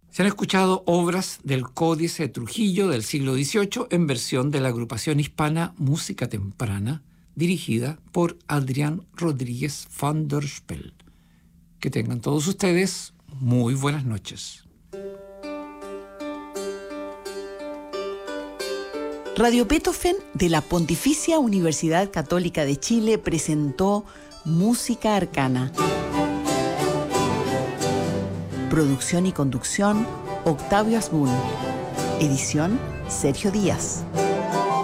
Se han escuchado obras del Códice de Trujillo del siglo XVIII en versión de la agrupación hispana Música Temprana, dirigida por Adrián Rodríguez van der Spel. Que tengan todos ustedes muy buenas noches. Radio Beethoven de la Pontificia Universidad Católica de Chile presentó Música Arcana. Producción y conducción, Octavio Asbun. Edición, Sergio Díaz.